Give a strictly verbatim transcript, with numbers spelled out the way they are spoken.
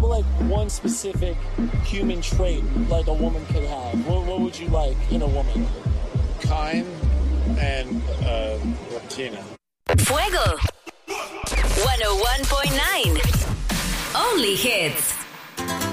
about like one specific human trait like a woman could have? What, what would you like in a woman? Kind and uh, Latina. Fuego one oh one point nine. Only hits.